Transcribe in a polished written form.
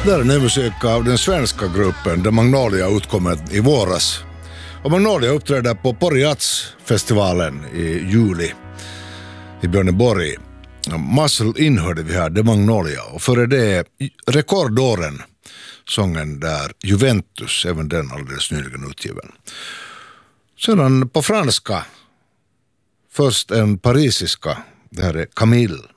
Där är ny musik av den svenska gruppen The Magnolia utkommet i våras. Och Magnolia uppträdde på Porjats-festivalen i juli i Björneborg. Muscle In hörde vi här, The Magnolia. Och före det Rekordåren, sången där Juventus, även den alldeles nyligen utgiven. Sedan på franska, först en parisiska, det här är Camille.